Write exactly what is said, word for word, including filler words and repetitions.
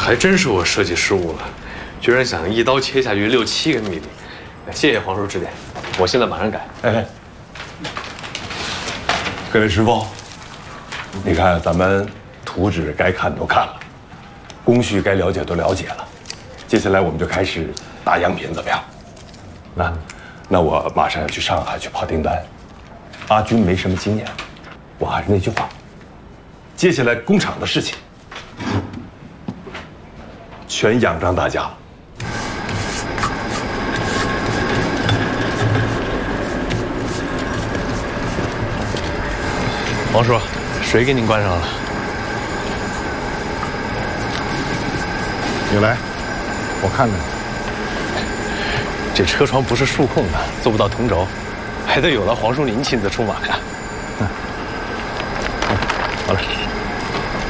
还真是我设计失误了，居然想一刀切下去六七个米粒。谢谢皇叔指点，我现在马上改。 哎，各位师傅，你看咱们图纸该看都看了，工序该了解都了解了，接下来我们就开始打样品，怎么样？那，那我马上要去上海去跑订单，阿军没什么经验，我还是那句话，接下来工厂的事情全仰仗大家了。 王叔，水给您关上了。 你来，我看看。 这车床不是数控的，做不到同轴，还得有了皇叔您亲自出马呀。